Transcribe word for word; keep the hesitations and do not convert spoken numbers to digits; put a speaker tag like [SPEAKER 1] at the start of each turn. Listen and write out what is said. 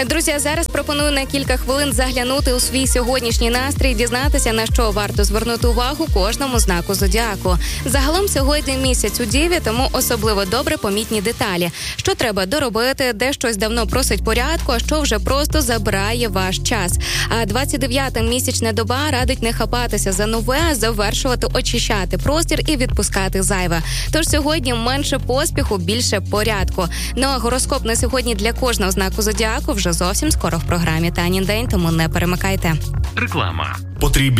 [SPEAKER 1] Друзі, а зараз пропоную на кілька хвилин заглянути у свій сьогоднішній настрій, дізнатися, на що варто звернути увагу кожному знаку зодіаку. Загалом сьогодні місяць у Діві, тому особливо добре помітні деталі. Що треба доробити, де щось давно просить порядку, а що вже просто забирає ваш час. А двадцять дев'ята місячна доба радить не хапатися за нове, а завершувати, очищати простір і відпускати зайве. Тож сьогодні менше поспіху, більше порядку. Ну а гороскоп на сьогодні для кожного знаку зодіаку вже зовсім скоро в програмі Танін день, тому не перемикайте.
[SPEAKER 2] Реклама.
[SPEAKER 3] Потрібні